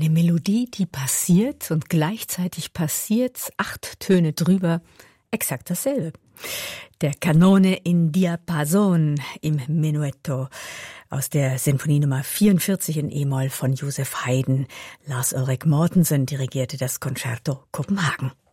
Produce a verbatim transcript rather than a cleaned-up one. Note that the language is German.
Eine Melodie, die passiert und gleichzeitig passiert, acht Töne drüber, exakt dasselbe. Der Canone in Diapason im Menuetto aus der Sinfonie Nummer vierundvierzig in E-Moll von Joseph Haydn. Lars Ulrik Mortensen dirigierte das Concerto Kopenhagen.